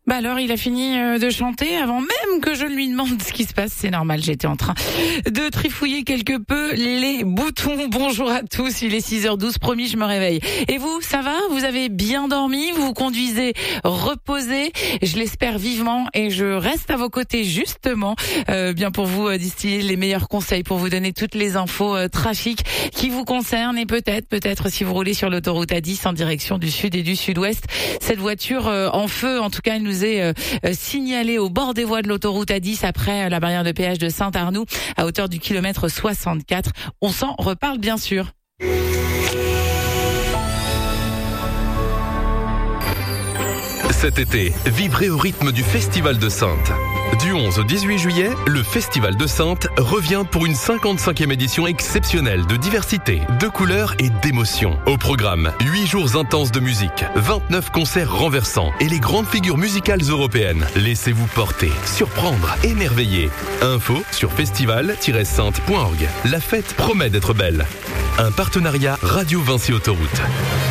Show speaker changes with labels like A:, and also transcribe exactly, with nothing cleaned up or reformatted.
A: Bah alors, il a fini de chanter avant même que je lui demande ce qui se passe. C'est normal, j'étais en train de trifouiller quelque peu les boutons. Bonjour à tous, il est six heures douze, promis, je me réveille. Et vous, ça va? Vous avez bien dormi? Vous vous conduisez reposé? Je l'espère vivement et je reste à vos côtés justement, euh, bien pour vous euh, distiller les meilleurs conseils, pour vous donner toutes les infos euh, trafic qui vous concernent et peut-être, peut-être si vous roulez sur l'autoroute A dix en direction du sud et du sud-ouest, cette voiture euh, en feu, en tout cas, elle nous est euh, signalée au bord des voies de l'autoroute A dix après euh, la barrière de péage de Saint-Arnoux à hauteur du kilomètre soixante-quatre. On s'en reparle bien sûr.
B: Cet été, vivrez au rythme du Festival de Saintes. Du onze au dix-huit juillet, le Festival de Saintes revient pour une cinquante-cinquième édition exceptionnelle de diversité, de couleurs et d'émotions. Au programme, huit jours intenses de musique, vingt-neuf concerts renversants et les grandes figures musicales européennes. Laissez-vous porter, surprendre, émerveiller. Info sur festival tiret sainte point org. La fête promet d'être belle. Un partenariat Radio Vinci Autoroute.